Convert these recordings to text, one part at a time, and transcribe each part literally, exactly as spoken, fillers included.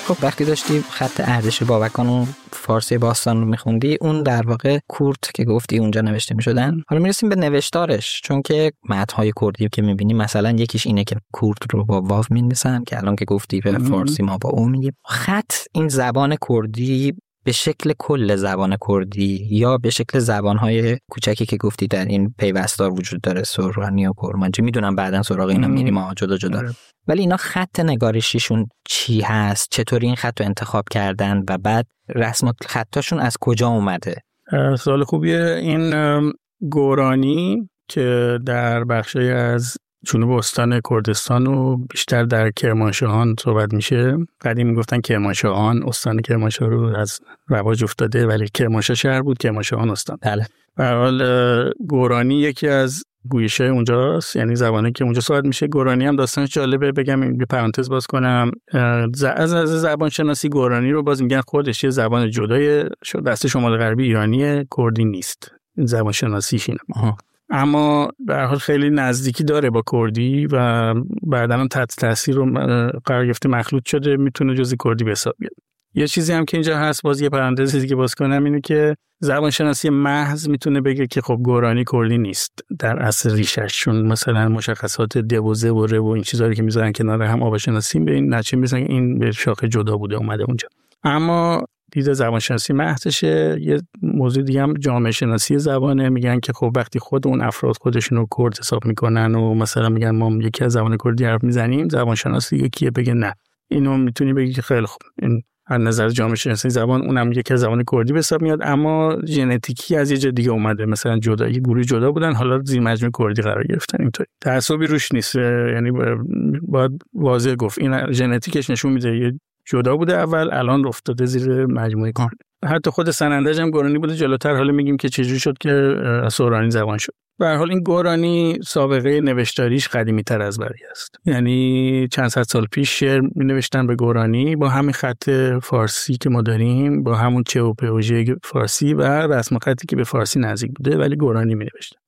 خب وقتی داشتی خط اردشیر بابکان و فارسی باستان رو میخوندی، اون در واقع کورد که گفتی اونجا نوشته میشدن. حالا میرسیم به نوشتارش، چون که متن‌های کردی که میبینی مثلا یکیش اینه که کورد رو با واو می‌نویسن که الان که گفتی به فارسی ما با او میگیم. خط این زبان کردی به شکل کل زبان کردی یا به شکل زبان‌های کوچکی که گفتی در این پیوستار وجود داره، سورانی و کرمانچی، میدونم بعداً سراغ اینا میریم ما جدا جدا، ولی اینا خط نگارشیشون چی هست؟ چطوری این خط رو انتخاب کردن و بعد رسم خطاشون از کجا اومده؟ سوال خوبیه. این گورانی که در بخشی از جنوب استان کردستان و بیشتر در کرمانشاهان صحبت میشه. قدیم میگفتن کرمانشاهان، استان کرمانشاه رو از رواج افتاده ولی کرمانشاه شهر بود، کرمانشاهان استان. بله. به هر حال گورانی یکی از گویشه اونجاست، یعنی زبانی که اونجا صحبت میشه. گورانی هم داستانش جالبه، بگم یه پرانتز باز کنم. از از زبان شناسی گورانی رو باز میگن خودش یه زبان جدای دست شمال غربی ایرانی کردی نیست. این زبان شناسیش اینه. اما به هر حال خیلی نزدیکی داره با کردی و بعداً تحت تاثیر رو قرار گرفته، مخلوط شده، میتونه جزء کردی به حساب بیاد. یه چیزی هم که اینجا هست، باز یه پرانتزی که باز کنم، اینه که زبان شناسی محض میتونه بگه که خب گورانی کردی نیست در اصل ریشش، چون مثلا مشخصات د و ز و ر و این چیزایی که میذارن کنار هم آب شناسی به این نچه میزنن این به شاخه جدا بوده اومده اونجا. اما دید زبان شناسی محضشه. یه موضوع دیگه هم جامعه شناسی زبانه. میگن که خب وقتی خود اون افراد خودشون رو کرد حساب میکنن و مثلا میگن ما یکی از زبان کردی حرف میزنیم، زبان شناسی یکیه بگه نه، اینو میتونی بگی که خیلی خوب این از نظر جامعه شناسی زبان اونم یکی از زبان کردی به حساب میاد، اما ژنتیکی از یه جای دیگه اومده، مثلا جدا یه گروه جدا بودن حالا زیر مجموعه کردی قرار گرفتن. اینطوری تعصبی روش نیست، یعنی باید واضح گفت این ژنتیکش نشون میده یه جدا بوده اول، الان افتاده زیر مجموعه کردی. حتی خود سنندج هم گورانی بوده جلوتر، حالا میگیم که چجوری شد که سورانی زبان شد. به هر حال این گورانی سابقه نوشتاریش قدیمی تر از بقیه است، یعنی چند صد سال پیش شعر می نوشتن به گورانی با همین خط فارسی که ما داریم، با همون چه و په و ژ فارسی و رسم خطی که به فارسی نزدیک بوده، ولی گورانی می نوشتن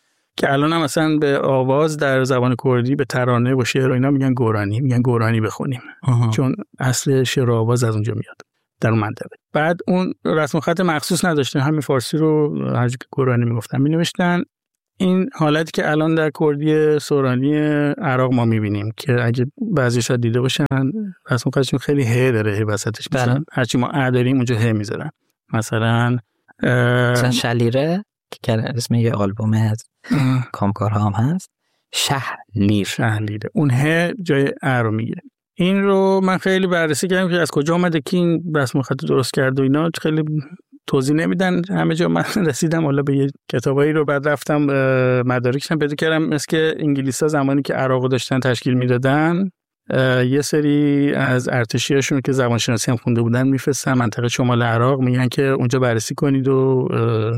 که الان هم مثلا به آواز در زبان کردی به ترانه و شعر و اینا میگن گورانی، میگن گورانی بخونیم آها. چون اصل شعر و آواز از اونجا میاد در اون منطقه. بعد اون رسم خط مخصوص نداشتن، همین فارسی رو هر جا که گورانی میگفتن می نوشتن. این حالتی که الان در کردی سورانی عراق ما میبینیم که اگه بعضیش ها دیده باشن رسم خطشون خیلی ه داره، ه وسطش میذارن، هرچی ما ا داریم اونجا ه میذارن. مثلا مثلا شلیره که اسم یه آلبوم از کامکارها هم هست، شهلیر شهلیره، اون ه جای ا رو میگیره. این رو من خیلی بررسی کردم که از کجا اومده که این رسم خط درست کرد و اینا، خیلی توضیح نمیدن همه جا. من رسیدم حالا به یه کتابایی رو بعد رفتم مدارکش هم پیدا کردم، مثل که انگلیس‌ها زمانی که عراق داشتن تشکیل میدادن یه سری از ارتشیاشون که زبان شناسی هم خونده بودن میفرستن منطقه شمال عراق، میگن که اونجا بررسی کنید و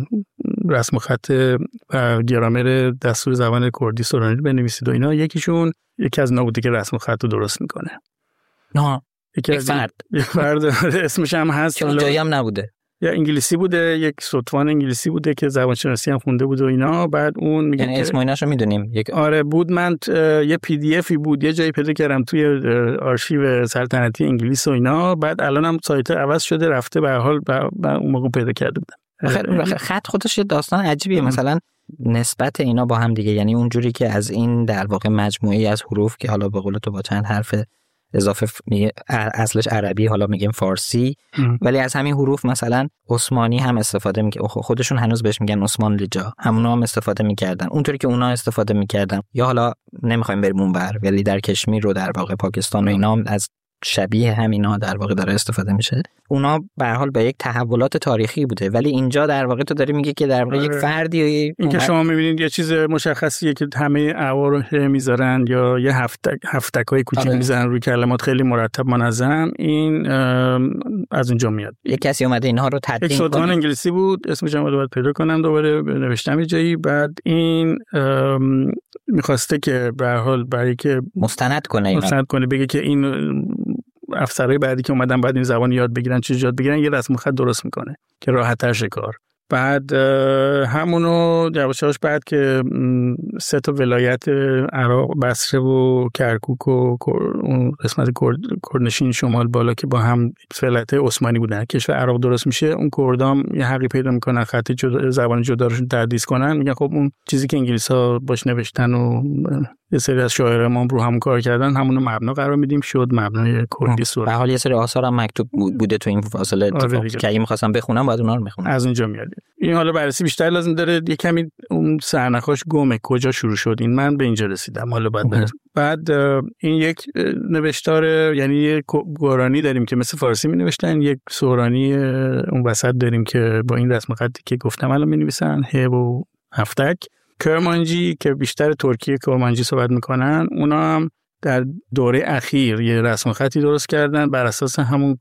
رسم خط و گرامر دستور زبان کردی سورانی رو بنویسید و اینا. یکیشون یکی از اینا بوده که رسم خط رو درست میکنه. نه یکی یک فرد یک فرد اسمش هم هست که اونجایی هم نبوده، یا انگلیسی بوده، یک سطفان انگلیسی بوده که زبان شناسی هم خونده بود و اینا. بعد اون میگه یعنی اسم و ایناشو میدونیم. یک آره بود، من یه پی دی افی بود یه جایی پیدا کردم توی آرشیو سلطنتی انگلیس و اینا. بعد الانم سایت عوض شده رفته، به هر حال اون موقع پیدا کرده بودم. خط خودش یه داستان عجیبیه. مثلا نسبت اینا با هم دیگه، یعنی اونجوری که از این در واقع مجموعه‌ای از حروف که حالا به قول تو با چند حرف اضافه میگه اصلش عربی حالا میگیم فارسی ام. ولی از همین حروف مثلا عثمانی هم استفاده میکنه، خودشون هنوز بهش میگن عثمان لجا، همونا هم استفاده میکردن اونطوری که اونا استفاده میکردن. یا حالا نمیخوایم بریم اونور، ولی در کشمیر رو در واقع پاکستان و اینا از شبیه همینا در واقع داره استفاده میشه. اونا به هر حال به یک تحولات تاریخی بوده، ولی اینجا در واقع تو داری میگه که در واقع یک فردی این که شما میبینید یه چیز مشخصیه که همه اعوار رو میذارن یا یه هفتک هفتکای کوچیک میذارن روی کلمات خیلی مرتب منظم، این از اونجا میاد. یه کسی اومده اینها رو تدوین کنه. یک سطفان انگلیسی بود اسمش هم باید پیدا کنم دوباره نوشتم یه جایی. بعد این میخواسته که به هر حال برای که مستند کنه اینا. مستند کنه بگه که این افسرهای بعدی که اومدن بعد این زبان یاد بگیرن چه یاد بگیرن، یه رسم خط درست میکنه که راحت‌تر شه کار. بعد همونو یواش یواش بعد که سه تا ولایت عراق، بصره و کرکوک و اون قسمت کردنشین شمال بالا که با هم ولایت عثمانی بودن، کشور عراق درست میشه، اون کردام یه حقی پیدا میکنن خط جدا، زبان جداشون تدریس کنن، میگن خب اون چیزی که انگلیس‌ها باش نوشتن و یه سری از شاعران رو همون کار کردن، همونو مبنا قرار میدیم، شد مبنای کردی سور. به حال یه سری آثار هم مکتوب بوده تو این فاصله اتفاق که اگه می‌خواستم بخونم باید اونا رو می‌خونم. از اونجا میاد. این حالا بررسی بیشتر لازم داره، یه کمی اون سرنخاش گمه کجا شروع شد، این من به اینجا رسیدم. حالا بعد برس. بعد این یک نوشتار، یعنی یک گورانی داریم که مثل فارسی می‌نوشتن، یک سورانی اون وسط داریم که با این رسم خطی که گفتم الان می‌نویسن، ه و هفتک. کرمانجی که بیشتر ترکیه کرمانجی صحبت میکنن، اونا هم در دوره اخیر یه رسم خطی درست کردن بر اساس همون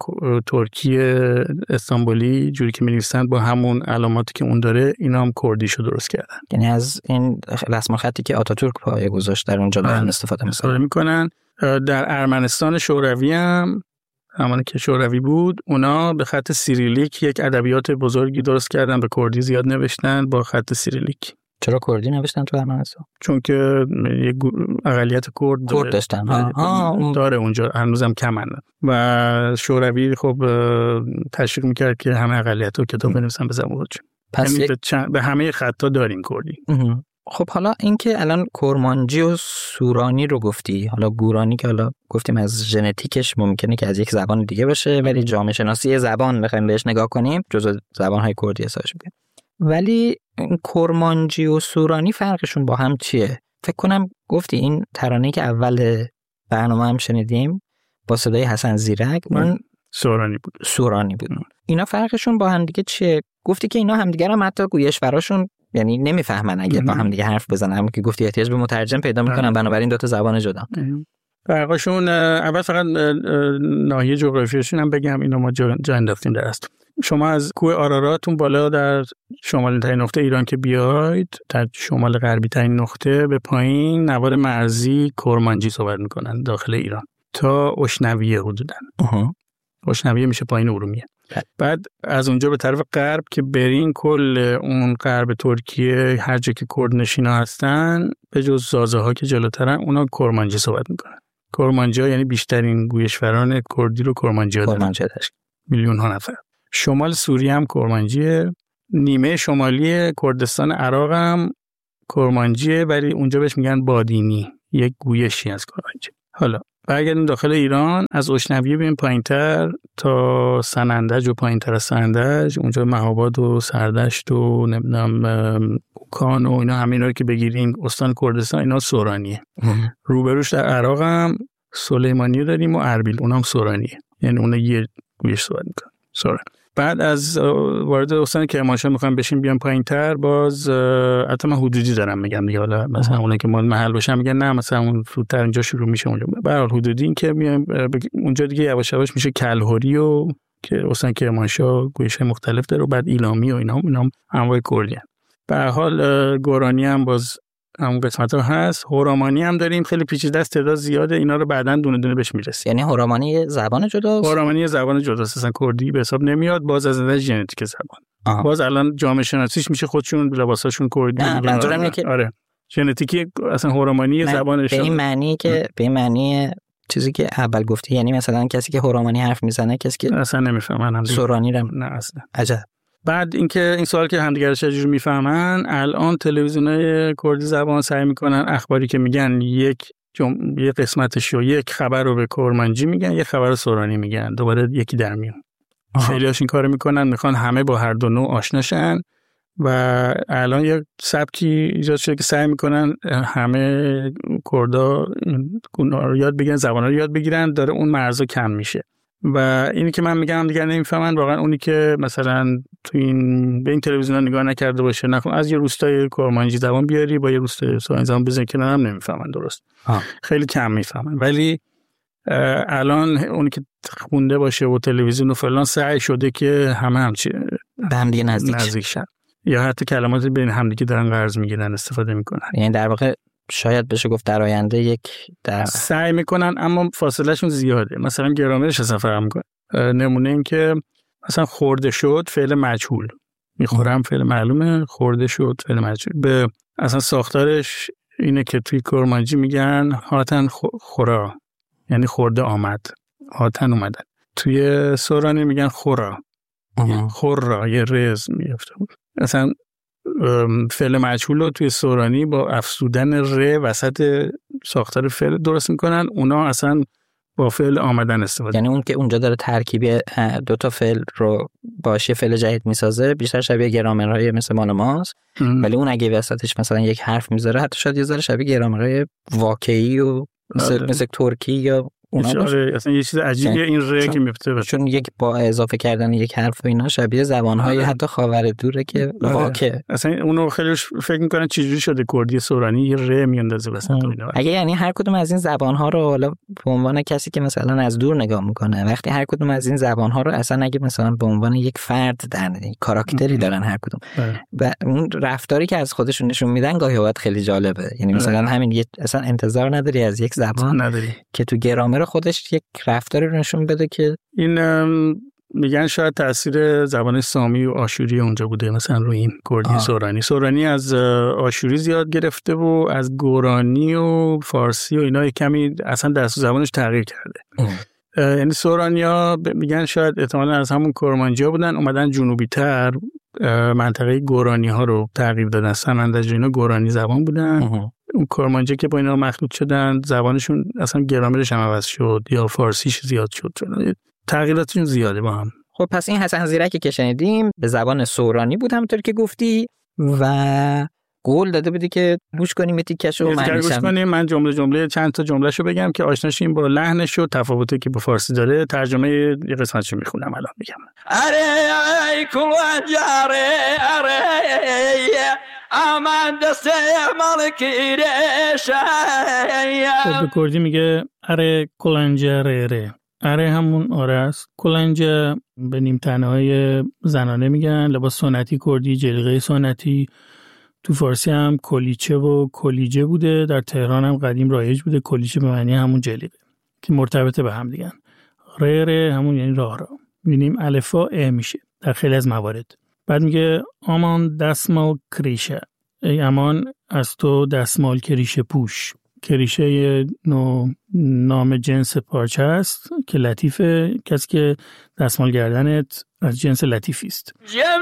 ترکیه استانبولی جوری که می‌نویسن، با همون علاماتی که اون داره، اینا هم کردیشو درست کردن. یعنی از این رسم خطی که آتاتورک پایه گذاشت در اونجا دارن استفاده میکنن. در ارمنستان شوروی هم همون که شوروی بود، اونا به خط سیریلیک یک ادبیات بزرگی درست کردن، به کردی زیاد نوشتن با خط سیریلیک. چرا کردی نوشتن تو ارمنستان؟ چون که یک اقلیت کرد کرد داشتن ها ها داره اونجا، هنوزم کمن. و شوروی خب تشویق میکرد که همه اقلیت‌ها کتاب بنویسن به زبان خودشون. پس یعنی یک... به, به همه خطا داریم کردی. خب حالا اینکه الان کرمانجی و سورانی رو گفتی، حالا گورانی که حالا گفتیم از ژنتیکش ممکنه که از یک زبان دیگه باشه، ولی جامعه شناسی زبان بخوایم بهش نگاه کنیم جزو زبان‌های کردی حسابش میشه. ولی کرمانجی و سورانی فرقشون با هم چیه؟ فکر کنم گفتی این ترانه‌ای که اول برنامه هم شنیدیم با صدای حسن زیرک اون سورانی بود. سورانی بود. اینا فرقشون با هم دیگه چیه؟ گفتی که اینا همدیگه هم حتی گویشوراشون یعنی نمیفهمن اگه با هم دیگه حرف بزنن، همون که گفتی احتیاج به مترجم پیدا میکنن، بنابراین دو تا زبان جدا. فرقشون اول فقط ناحیه جغرافیایشون هم بگم، اینا ما جا, جا انداختیم در است. شما از کوه آراراتون بالا در شمال ترین نقطه ایران که بیاید، در شمال غربی ترین نقطه به پایین نوار مرزی کرمانجی صحبت میکنن داخل ایران تا اشنویه حدوداً. اشنویه میشه پایین ارومیه. بعد از اونجا به طرف غرب که برین، کل اون غرب ترکیه هر جا که کرد نشینا هستن به جز سازه ها که جلوترن، اونا کرمانجی صحبت میکنن. کرمانجی ها یعنی بیشترین گویشوران کردی رو کرمانجی ها دارن، میلیون ها نفر. شمال سوریه هم کرمانجیه، نیمه شمالی کردستان عراق هم کرمانجیه، ولی اونجا بهش میگن بادینی، یک گویشی از کرمانجی. حالا برگردیم داخل ایران، از اشنویه بریم پایینتر تا سنندج و پایینتر از سنندج، اونجا مهاباد و سردشت و نمیدونم اوکان و اینا، همه اینا رو که بگیریم استان کردستان، اینا سورانیه. روبروش در عراق هم سلیمانیه داریم و اربیل، اونها هم سورانیه، یعنی اونها یه گویش صحبت میکنن سوران. بعد از وارد استان کرمانشاه میخوام بشیم بیام پایینتر، باز حتی من حدودی دارم میگم دیگه، حالا مثلا اونایی که مال محل باشن میگن نه مثلا اون زودتر اینجا شروع میشه اونجا، به هر حال حدودی این که میایم اونجا دیگه یواش یواش میشه کلهوری و که استان کرمانشاه گویش مختلف داره، و بعد ایلامی و اینا اینا هم انواع کردی. به هر حال گورانی هم باز همون قسمت‌ها هست. هورامانی هم داریم، خیلی پیچیده است، تعداد زیاده، اینا رو بعداً دونه دونه بهش میرسیم. یعنی هورامانی زبان جداست؟ هورامانی زبان جداست، اصلا کردی به حساب نمیاد، باز از نظر ژنتیک زبان. آه. باز الان جامعه شناسیش میشه خودشون لباساشون کردی. منظورم اینه که آره ژنتیکی اصلا هورامانی زبانش به این معنی که به این معنی چیزی که اول گفتی، یعنی مثلا کسی که هورامانی حرف میزنه کسی که اصلا نمیفهمن، سورانی رو نه اصلا. عجب. بعد اینکه این سوال که همدیگه رو چجوری میفهمن، الان تلویزیونای کردی زبان سعی میکنن اخباری که میگن یک جم... یک قسمتش رو، یک خبر رو به کرمانجی میگن، یک خبر رو سورانی میگن، دوباره یکی در میون. خیلی‌هاش این کارو میکنن، میخوان همه با هر دو نوع آشناشن و الان یک سبکی ایجاد شده که سعی میکنن همه کردا رو یاد بگیرن، زبانا رو یاد بگیرن، داره اون مرزا کم میشه. و اینی که من میگم دیگه نمیفهمن، واقعا اونی که مثلا تو این به این تلویزیونا نگاه نکرده باشه، نکن از یه روستای کرمانجی زبان بیاری با یه روستای سورانی زبان بزنی کنار هم نمیفهمن، درست آه. خیلی کم میفهمن. ولی الان اونی که خونده باشه و تلویزیون و فلان سعی شده که همه همچی به هم دیگه نزدیک نزدیک شن، یا حتی کلمات بین همدیگه دارن قرض میگیرن استفاده میکنن. یعنی در واقع شاید بشه گفت در آینده یک در سعی میکنن، اما فاصله شون زیاده. مثلا گرامرش اصلا فرق میکنه. نمونه این که مثلا خورده شد فعل مجهول، میخورم فعل معلومه، خورده شد فعل مجهول. به اصلا ساختارش اینه که توی کرمانجی میگن هاتن خورا، یعنی خورده آمد، هاتن اومدن. توی سورانی میگن خورا، خورا یه رز میفته. اصلا فعل مجهول رو توی سورانی با افزودن ر وسط ساختار فعل درست میکنن، اونا اصلا با فعل آمدن استفاده. یعنی اون که اونجا داره ترکیب دو تا فعل رو باشه فعل جدید میسازه، بیشتر شبیه گرامرهای مثل مال ماست، ولی اون اگه وسطش مثلا یک حرف میذاره حتی شاید یه ذره شبیه گرامرهای واقعی و مثل, مثل ترکی یا اونا باشه. اصلا یه چیز عجیبیه این ر که میفته، چون یک با اضافه کردن یک حرف و اینا شبیه زبانهای حتی خاور دوره که واقع. اصلا اونو خیلی فکر میکنن چجوری شده کردی سورانی یه ر میاندازه وسط اینا. اگه یعنی هر کدوم از این زبانها رو حالا به عنوان کسی که مثلا از دور نگاه میکنه، وقتی هر کدوم از این زبانها رو اصلا اگه مثلا به عنوان یک فرد در کاراکتری دارن هر کدوم و اون رفتاری که از خودشون نشون میدن گاهی اوقات خیلی جالبه. یعنی مثلا همین یه اصلا انتظار نداری از یک زبان نداری که تو گرامر خودش یک رفتاری رو نشون بده که این میگن شاید تاثیر زبان سامی و آشوری اونجا بوده مثلا روی این کردی سورانی. سورانی از آشوری زیاد گرفته و از گورانی و فارسی و اینا کمی اصلا دست زبانش تغییر کرده. یعنی سورانیا میگن شاید احتمالاً از همون کرمانجیا بودن، اومدن جنوبی تر منطقه گورانی ها رو تغییر دادن. سمندج اینا گورانی زبان بودن. اون کرمانجی که با اینا مخلوط شدن زبانشون اصلا گرامرش هم عوض شد یا فارسیش زیاد شد، تغییراتشون زیاده با هم. خب پس این حسن زیرکی که شنیدیم به زبان سورانی بود همونطور که گفتی و قول داده بودی که گوش کنیم تیکشو معنیش گوش کنیم. من جمله جمله چند تا جملهشو بگم که آشناشیم با لحنش و تفاوتی که با فارسی داره. ترجمه یه قسمتشو میخونم الان میگم. اره ای کلنجاره اره آمد دسته مالکی رشه. خب به کردی میگه اره کلنجاره ره. اره همون آره است. کلنجه به نیم تنه‌های زنانه میگن، لباس سنتی کردی، جلیقه سنتی. تو فارسی هم کلیچه و کلیجه بوده، در تهران هم قدیم رایج بوده. کلیچه به معنی همون جلیقه که مرتبطه به هم دیگن. ره ره همون یعنی راه را. می‌بینیم الفا ا میشه در خیلی از موارد. بعد میگه آمان دستمال کریشه، ای امان از تو دستمال کریشه پوش. کریشه یه نوع نام جنس پارچه است که لطیفه، کسی که دستمال گردنت از جنس لطیفی است.